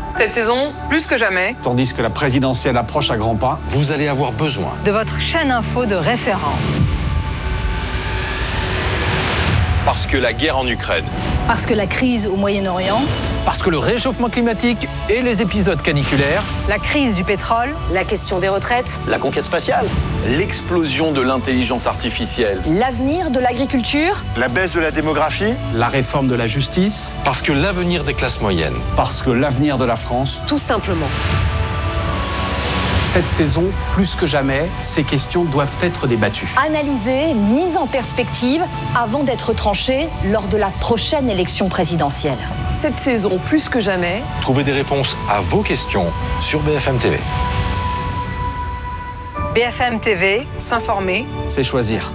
Cette saison, plus que jamais. Tandis que la présidentielle approche à grands pas, vous allez avoir besoin de votre chaîne info de référence. Parce que la guerre en Ukraine. Parce que la crise au Moyen-Orient. Parce que le réchauffement climatique et les épisodes caniculaires. La crise du pétrole. La question des retraites. la conquête spatiale, L'explosion de l'intelligence artificielle. L'avenir de l'agriculture. la baisse de la démographie, la réforme de la justice, parce que l'avenir des classes moyennes. parce que l'avenir de la France. Tout simplement. Cette saison, plus que jamais, ces questions doivent être débattues. Analysée, mise en perspective avant d'être tranchée lors de la prochaine élection présidentielle. Cette saison, plus que jamais, Trouvez des réponses à vos questions sur BFM TV. BFM TV. S'informer. C'est choisir.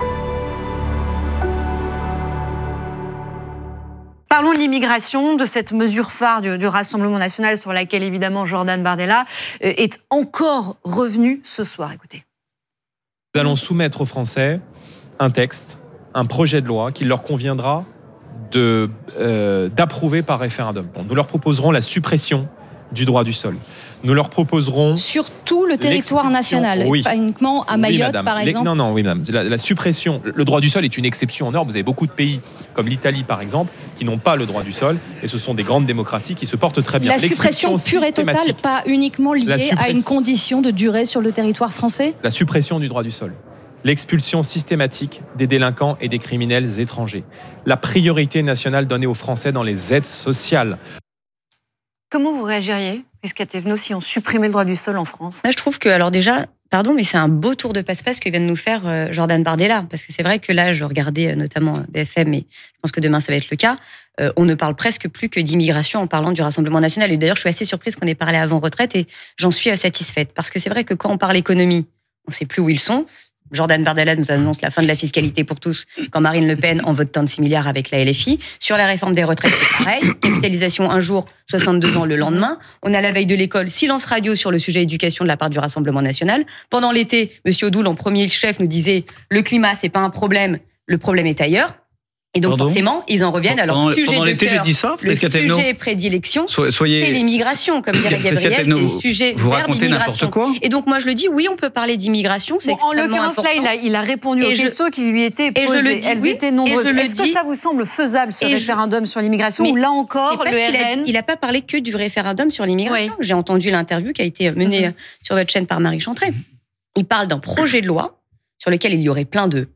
Parlons de l'immigration, de cette mesure phare du Rassemblement national sur laquelle, évidemment, Jordan Bardella est encore revenu ce soir. Écoutez. Nous allons soumettre aux Français un texte, un projet de loi qu'il leur conviendra d'approuver par référendum. Nous leur proposerons la suppression du droit du sol. Nous leur proposerons... Sur tout le territoire national, oui. Pas uniquement à Mayotte, par exemple. Oui, madame. La suppression... Le droit du sol est une exception en Europe. Vous avez beaucoup de pays, comme l'Italie, par exemple, qui n'ont pas le droit du sol. Et ce sont des grandes démocraties qui se portent très bien. La suppression pure et totale, pas uniquement liée à une condition de durée sur le territoire français ? La suppression du droit du sol. L'expulsion systématique des délinquants et des criminels étrangers. La priorité nationale donnée aux Français dans les aides sociales. Comment vous réagiriez, Prisca Thévenot, si on supprimait le droit du sol en France ? Moi, je trouve que, alors déjà, pardon, mais c'est un beau tour de passe-passe que vient de nous faire Jordan Bardella. Parce que c'est vrai que là, je regardais notamment BFM, et je pense que demain, ça va être le cas. On ne parle presque plus que d'immigration en parlant du Rassemblement national. Et d'ailleurs, je suis assez surprise qu'on ait parlé avant retraite et j'en suis satisfaite. Parce que c'est vrai que quand on parle économie, on ne sait plus où ils sont. Jordan Bardella nous annonce la fin de la fiscalité pour tous quand Marine Le Pen en vote 36 milliards avec la LFI. Sur la réforme des retraites, c'est pareil. Capitalisation un jour, 62 ans le lendemain. On est à la veille de l'école. Silence radio sur le sujet éducation de la part du Rassemblement national. Pendant l'été, M. Odoul, en premier chef, nous disait le climat, c'est pas un problème, le problème est ailleurs. Et donc forcément, ils en reviennent à leur sujet de cœur. J'ai dit ça, le sujet prédilection, c'est l'immigration, comme dirait Gabriel, c'est le sujet verbe immigration. Et donc moi je le dis, oui, on peut parler d'immigration, c'est extrêmement important. En l'occurrence, là, il a répondu aux questions qui lui étaient posées. Elles étaient nombreuses. Est-ce que ça vous semble faisable, ce référendum sur l'immigration, ou là encore, le RN... Il n'a pas parlé que du référendum sur l'immigration. Oui. J'ai entendu l'interview qui a été menée sur votre chaîne par Marie Chantrey. Il parle d'un projet de loi sur lequel il y aurait plein de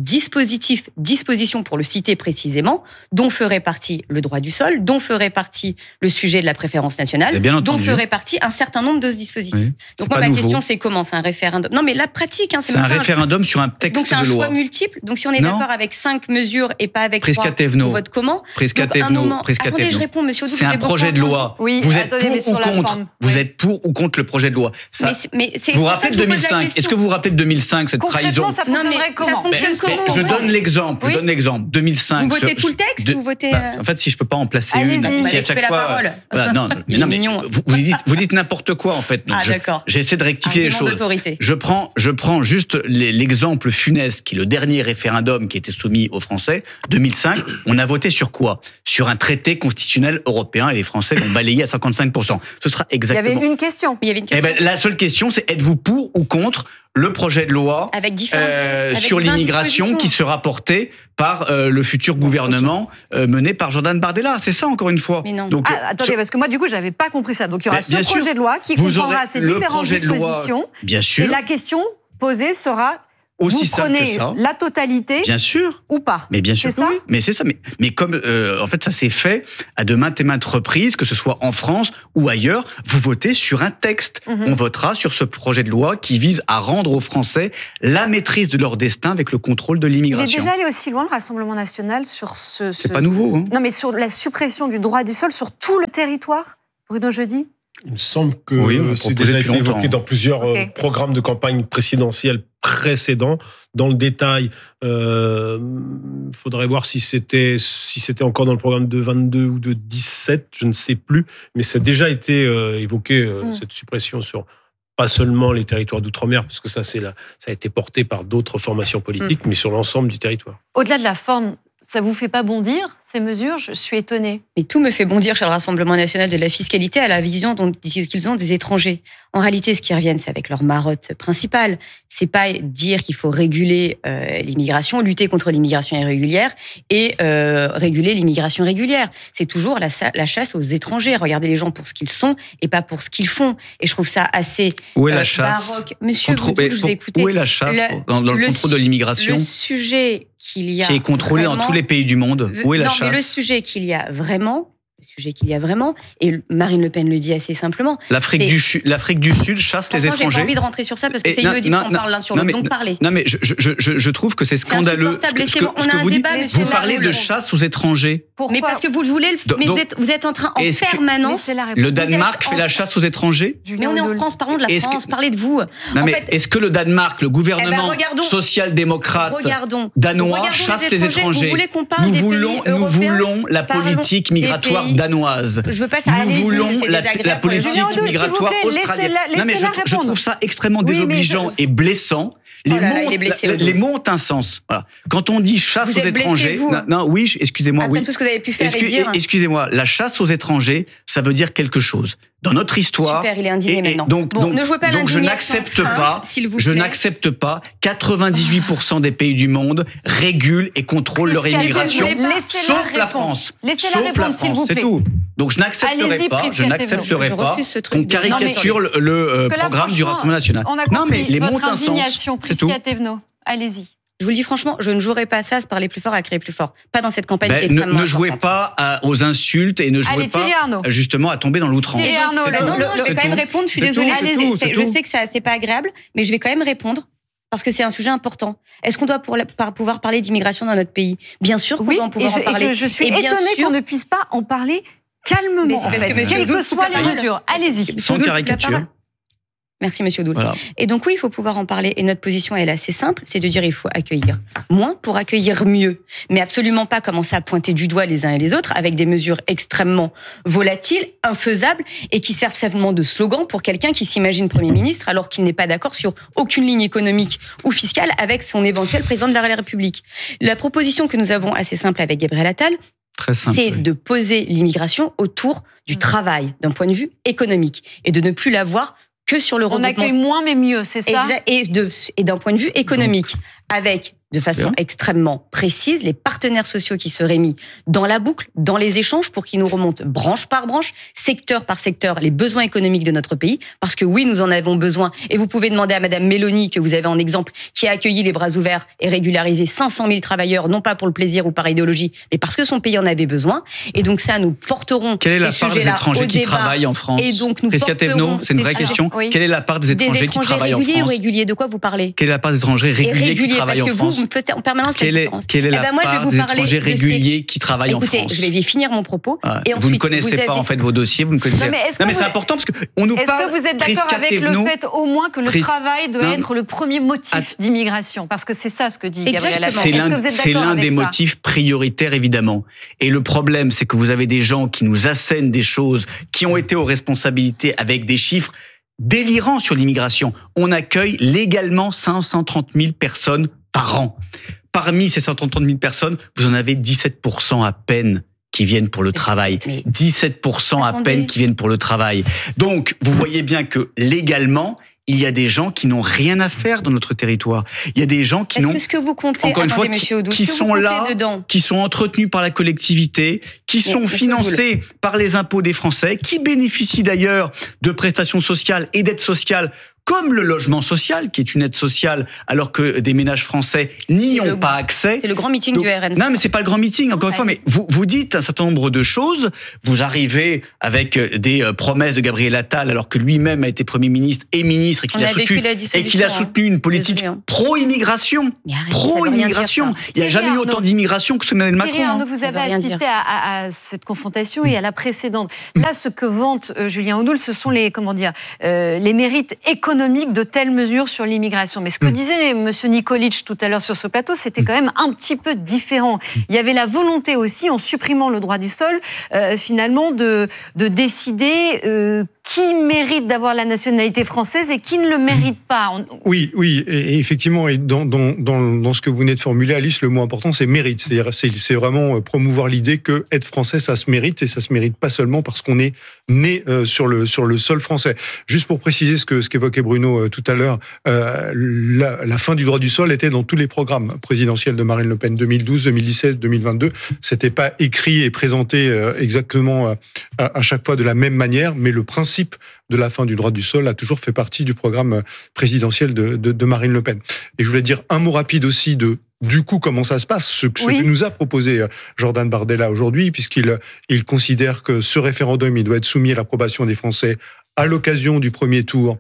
dispositions pour le citer précisément, dont ferait partie le droit du sol, dont ferait partie le sujet de la préférence nationale, dont ferait partie un certain nombre de dispositifs. Oui, donc moi, ma question, c'est comment ? C'est un référendum ? Non, mais la pratique... c'est un référendum sur un texte de loi. Donc c'est un choix multiple. Donc si on est d'accord avec 5 mesures et pas avec 3, on vote comment ? Attendez, je réponds, monsieur Odoul. C'est un projet de loi. Oui, vous êtes pour ou contre ? Vous êtes pour ou contre le projet de loi ? Vous vous rappelez de 2005 ? Est-ce que vous vous rappelez de 2005, cette trahison ? Concrètement, ça fonctionnerait comment ? Je donne l'exemple. 2005. Vous votez tout le texte ou vous votez... En fait, si je peux pas en placer une, si à chaque fois... Voilà, non, mais vous dites n'importe quoi, en fait. Donc d'accord. J'essaie de rectifier les choses. Je prends juste l'exemple funeste, qui est le dernier référendum qui a été soumis aux Français, 2005. On a voté sur quoi ? Sur un traité constitutionnel européen, et les Français l'ont balayé à 55%. Ce sera exactement... Il y avait une question. La seule question, c'est êtes-vous pour ou contre le projet de loi sur l'immigration qui sera porté par le futur gouvernement mené par Jordan Bardella. C'est ça, encore une fois. Mais non. Donc, attendez, parce que moi, du coup, j'avais pas compris ça. Donc, il y aura ce projet de loi qui comprendra ces différentes dispositions. Bien sûr. Et la question posée sera... Aussi vous prenez la totalité, bien sûr, ou pas. Mais bien sûr, c'est ça. Oui. Mais c'est ça. Mais comme en fait, ça s'est fait à de maintes et maintes reprises, que ce soit en France ou ailleurs, vous votez sur un texte. On votera sur ce projet de loi qui vise à rendre aux Français la maîtrise de leur destin avec le contrôle de l'immigration. Il est déjà allé aussi loin, le Rassemblement national, sur ce... C'est pas nouveau. Hein. Non, mais sur la suppression du droit du sol sur tout le territoire, Bruno Jeudi. Il me semble que c'est déjà été évoqué dans plusieurs programmes de campagne présidentielle précédents. Dans le détail, faudrait voir si c'était encore dans le programme de 22 ou de 17, je ne sais plus, mais ça a déjà été évoqué, cette suppression sur pas seulement les territoires d'outre-mer, parce que ça a été porté par d'autres formations politiques, mais sur l'ensemble du territoire. Au-delà de la forme, ça vous fait pas bondir, ces mesures. Je suis étonnée. Mais tout me fait bondir chez le Rassemblement national de la fiscalité à la vision qu'ils ont des étrangers. En réalité, ce qui reviennent, c'est avec leur marotte principale. C'est pas dire qu'il faut réguler l'immigration, lutter contre l'immigration irrégulière et réguler l'immigration régulière. C'est toujours la chasse aux étrangers. Regardez les gens pour ce qu'ils sont et pas pour ce qu'ils font. Et je trouve ça assez où est la chasse baroque. Monsieur Boudou, je vous ai écouté. Où est la chasse dans le contrôle de l'immigration? Le sujet qu'il y a qui est contrôlé dans tous les pays du monde. Où est la chasse? Non, mais le sujet qu'il y a vraiment, et Marine Le Pen le dit assez simplement. L'Afrique du Sud chasse les étrangers. J'ai pas envie de rentrer sur ça parce que c'est inaudible qu'on parle l'un sur l'autre. Donc parlez. Non, mais je trouve que c'est scandaleux. On a un débat, vous parlez de chasse aux étrangers. Mais parce que vous voulez, mais vous êtes en train en permanence. Le Danemark fait la chasse aux étrangers. Mais on est en France, parlons de la France, parlez de vous. Non, mais est-ce que le Danemark, le gouvernement social-démocrate danois chasse les étrangers? Nous voulons la politique migratoire danoise. Je veux pas faire nous voulons la politique migratoire australienne. Non, mais je trouve ça extrêmement désobligeant et blessant. Les mots ont un sens. Voilà. Quand on dit chasse aux étrangers, excusez-moi, après tout ce que vous avez pu faire et dire. Excusez-moi, la chasse aux étrangers, ça veut dire quelque chose. Dans notre histoire. Super, il est indigné maintenant. Donc je n'accepte pas 98% des pays du monde régulent et contrôlent leur immigration, sauf la France. Laissez-la répondre, s'il vous plaît. C'est tout. Donc je n'accepterai pas qu'on caricature le programme du Rassemblement national. Non, mais les mots ont un sens. C'est tout. Allez-y. Je vous le dis franchement, je ne jouerai pas à ça, à se parler plus fort, à crier plus fort. Pas dans cette campagne extrêmement ne jouez pas aux insultes et ne jouez pas justement à tomber dans l'outrance. Non, je vais quand même répondre, je suis désolée. Je sais que c'est pas agréable, mais je vais quand même répondre. Parce que c'est un sujet important. Est-ce qu'on doit pouvoir parler d'immigration dans notre pays? Bien sûr qu'on doit en pouvoir en parler. Je suis étonnée qu'on ne puisse pas en parler calmement. Quelles que soient les mesures. Allez-y. Sans caricature. Merci, Monsieur Odoul. Voilà. Et donc oui, il faut pouvoir en parler. Et notre position, elle est assez simple, c'est de dire il faut accueillir moins pour accueillir mieux. Mais absolument pas commencer à pointer du doigt les uns et les autres avec des mesures extrêmement volatiles, infaisables et qui servent simplement de slogan pour quelqu'un qui s'imagine Premier ministre alors qu'il n'est pas d'accord sur aucune ligne économique ou fiscale avec son éventuel président de la République. La proposition que nous avons assez simple avec Gabriel Attal, c'est de poser l'immigration autour du travail d'un point de vue économique et de ne plus la voir que sur le regroupement. On accueille moins mais mieux, c'est ça? Exact. Et d'un point de vue économique, avec de façon extrêmement précise les partenaires sociaux qui seraient mis dans la boucle, dans les échanges, pour qu'ils nous remontent branche par branche, secteur par secteur, les besoins économiques de notre pays. Parce que oui, nous en avons besoin. Et vous pouvez demander à Madame Mélanie, que vous avez en exemple, qui a accueilli les bras ouverts et régularisé 500 000 travailleurs, non pas pour le plaisir ou par idéologie, mais parce que son pays en avait besoin. Et donc ça, nous porterons quelle est la part des étrangers qui travaillent en France? Et donc nous porterons... C'est une vraie question. Oui. Quelle est la part des étrangers qui travaillent en France? Réguliers ou réguliers? De quoi vous parlez? Quelle est la part des étrangers réguliers qui travaillent en France? Vous faites en permanence quelle est la part des étrangers réguliers qui travaillent en France? Écoutez, je vais finir mon propos. Et ensuite, vous ne connaissez pas en fait vos dossiers, vous ne connaissez pas. Non mais c'est important parce qu'on nous parle. Est-ce que vous êtes d'accord avec le fait au moins que le travail doit être le premier motif d'immigration? Parce que c'est ça ce que dit Gabriel Attal. C'est l'un des motifs prioritaires évidemment. Et le problème, c'est que vous avez des gens qui nous assènent des choses, qui ont été aux responsabilités avec des chiffres délirants sur l'immigration. On accueille légalement 530 000 personnes par an. Parmi ces 130 000 personnes, vous en avez 17% à peine qui viennent pour le travail. 17% à peine qui viennent pour le travail. Donc, vous voyez bien que légalement, il y a des gens qui n'ont rien à faire dans notre territoire. Il y a des gens qui n'ont... Est-ce que ce que vous comptez, encore une fois, qui sont là, qui sont entretenus par la collectivité, qui sont financés par les impôts des Français, qui bénéficient d'ailleurs de prestations sociales et d'aides sociales, comme le logement social, qui est une aide sociale, alors que des ménages français n'y ont pas accès. C'est le grand meeting du RN. Non, mais c'est pas le grand meeting, encore une fois, mais vous dites un certain nombre de choses, vous arrivez avec des promesses de Gabriel Attal, alors que lui-même a été Premier ministre et ministre, et qu'il a soutenu une politique pro-immigration. Pro-immigration. Il n'y a jamais eu autant d'immigration que ce Emmanuel Macron. Thierry Arnaud, vous avez assisté à cette confrontation et à la précédente. Là, ce que vante Julien Odoul, ce sont les mérites économiques de telles mesures sur l'immigration. Mais ce que disait M. Nikolic tout à l'heure sur ce plateau, c'était quand même un petit peu différent. Il y avait la volonté aussi, en supprimant le droit du sol, finalement, de décider qui mérite d'avoir la nationalité française et qui ne le mérite pas. Oui, et effectivement, et dans ce que vous venez de formuler, Alice, le mot important, c'est mérite. C'est vraiment promouvoir l'idée que être français, ça se mérite, et ça se mérite pas seulement parce qu'on est né sur le sol français. Juste pour préciser ce qu'évoquait Bruno tout à l'heure, la fin du droit du sol était dans tous les programmes présidentiels de Marine Le Pen, 2012, 2017, 2022. C'était pas écrit et présenté exactement à chaque fois de la même manière, mais le principe de la fin du droit du sol a toujours fait partie du programme présidentiel de Marine Le Pen. Et je voulais dire un mot rapide aussi du coup, comment ça se passe, ce que nous a proposé Jordan Bardella aujourd'hui, puisqu'il considère que ce référendum, il doit être soumis à l'approbation des Français à l'occasion du premier tour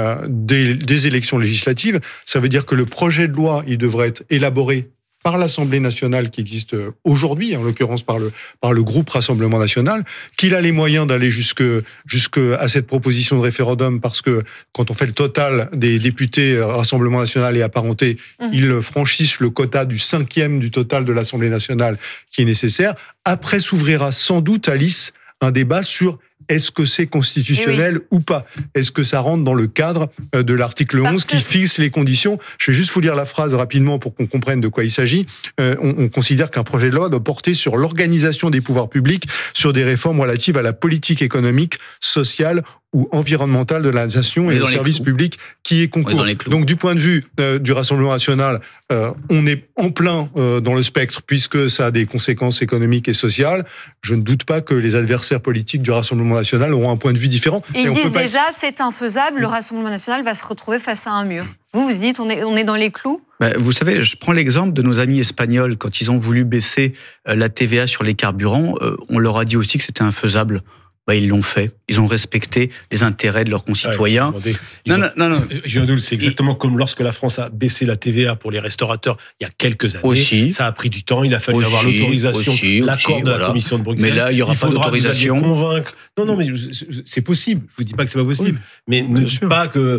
des élections législatives. Ça veut dire que le projet de loi, il devrait être élaboré par l'Assemblée nationale qui existe aujourd'hui, en l'occurrence par le groupe Rassemblement national, qu'il a les moyens d'aller jusque à cette proposition de référendum, parce que quand on fait le total des députés Rassemblement national et apparentés, ils franchissent le quota du 5e du total de l'Assemblée nationale qui est nécessaire. Après s'ouvrira sans doute, Alice, un débat sur est-ce que c'est constitutionnel ou pas ? Est-ce que ça rentre dans le cadre de l'article 11 qui fixe les conditions ? Je vais juste vous lire la phrase rapidement pour qu'on comprenne de quoi il s'agit. On considère qu'un projet de loi doit porter sur l'organisation des pouvoirs publics, sur des réformes relatives à la politique économique, sociale ou environnementale de la nation et au service public qui est concourt. Donc du point de vue du Rassemblement national, on est en plein dans le spectre, puisque ça a des conséquences économiques et sociales. Je ne doute pas que les adversaires politiques du Rassemblement national auront un point de vue différent. Et ils disent déjà, c'est infaisable, le Rassemblement national va se retrouver face à un mur. Vous dites, on est dans les clous ? Vous savez, je prends l'exemple de nos amis espagnols. Quand ils ont voulu baisser la TVA sur les carburants, on leur a dit aussi que c'était infaisable. Ils l'ont fait. Ils ont respecté les intérêts de leurs concitoyens. Non. C'est exactement comme lorsque la France a baissé la TVA pour les restaurateurs il y a quelques années. Ça a pris du temps. Il a fallu avoir l'autorisation, l'accord de la Commission de Bruxelles. Mais là, il n'y aura pas d'autorisation. Convaincre. Non, mais c'est possible. Je vous dis pas que c'est pas possible. Mais ne dites pas que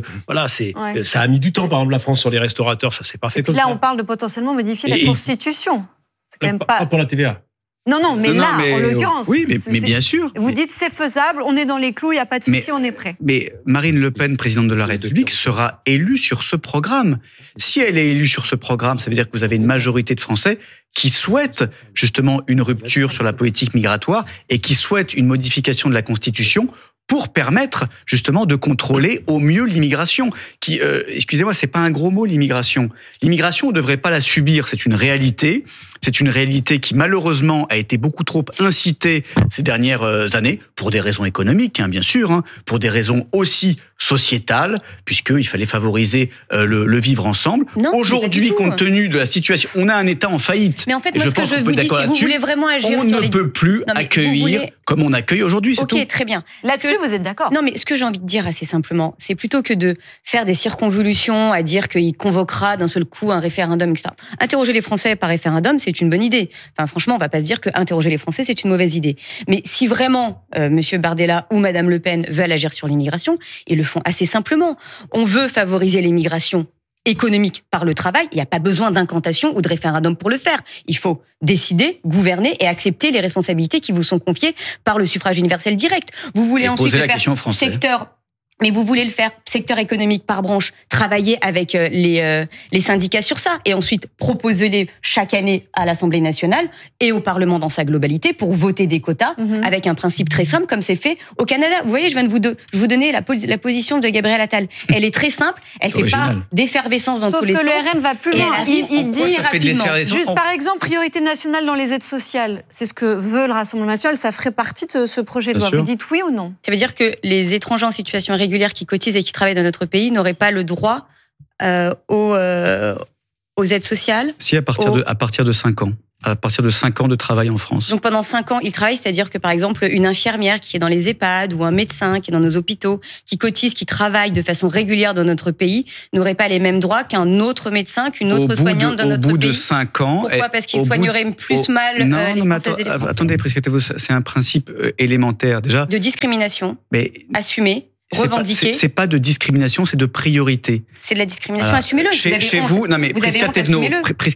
ça a mis du temps. Par exemple, la France sur les restaurateurs, ça s'est pas fait comme ça. Là, on parle de potentiellement modifier la Constitution. C'est quand même pas pour la TVA. Non, mais en l'occurrence. Oui, mais bien sûr. Vous dites c'est faisable, on est dans les clous, il n'y a pas de souci, on est prêt. Mais Marine Le Pen, présidente de la République, sera élue sur ce programme. Si elle est élue sur ce programme, ça veut dire que vous avez une majorité de Français qui souhaitent justement une rupture sur la politique migratoire et qui souhaitent une modification de la Constitution pour permettre justement de contrôler au mieux l'immigration. Excusez-moi, c'est pas un gros mot, l'immigration. L'immigration, on ne devrait pas la subir, c'est une réalité. C'est une réalité qui malheureusement a été beaucoup trop incitée ces dernières années, pour des raisons économiques, bien sûr, pour des raisons aussi sociétales, puisqu'il fallait favoriser le vivre ensemble. Aujourd'hui, compte tenu de la situation, on a un État en faillite. Mais en fait, moi, ce que je vous dis, si vous voulez vraiment agir on ne peut plus accueillir comme on accueille aujourd'hui, c'est tout. Ok, très bien. Là-dessus, vous êtes d'accord ? Non, mais ce que j'ai envie de dire assez simplement, c'est plutôt que de faire des circonvolutions à dire qu'il convoquera d'un seul coup un référendum, etc. Interroger les Français par référendum, c'est une bonne idée. Enfin, franchement, on va pas se dire que interroger les Français, c'est une mauvaise idée. Mais si vraiment Monsieur Bardella ou Madame Le Pen veulent agir sur l'immigration, ils le font assez simplement. On veut favoriser l'immigration économique par le travail, il n'y a pas besoin d'incantation ou de référendum pour le faire. Il faut décider, gouverner et accepter les responsabilités qui vous sont confiées par le suffrage universel direct. Vous voulez ensuite le faire secteur... Mais vous voulez le faire secteur économique par branche, travailler avec les syndicats sur ça, et ensuite proposer-les chaque année à l'Assemblée nationale et au Parlement dans sa globalité pour voter des quotas avec un principe très simple comme c'est fait au Canada. Vous voyez, je viens de vous donner la position de Gabriel Attal. Elle est très simple, elle fait pas d'effervescence dans tous les sens. Sauf que le RN va plus loin. Il dit rapidement. Juste par exemple, priorité nationale dans les aides sociales. C'est ce que veut le Rassemblement national. Ça ferait partie de ce projet de loi. Vous dites oui ou non ? Ça veut dire que les étrangers en situation irrégulière qui cotisent et qui travaillent dans notre pays n'auraient pas le droit aux aides sociales. Si, à partir de 5 ans. À partir de 5 ans de travail en France. Donc pendant 5 ans, ils travaillent, c'est-à-dire que par exemple, une infirmière qui est dans les EHPAD ou un médecin qui est dans nos hôpitaux, qui cotise, qui travaille de façon régulière dans notre pays, n'aurait pas les mêmes droits qu'un autre médecin, qu'une autre soignante dans notre pays. Au bout de 5 ans... Pourquoi ? Parce qu'ils soigneraient plus mal les Françaises et les Français. Attendez, prescriptez-vous, c'est un principe élémentaire déjà. De discrimination, assumée. Revendiquer. C'est pas de discrimination, c'est de priorité. C'est de la discrimination, assumez-le. Chez vous, non mais Prisca Thévenot,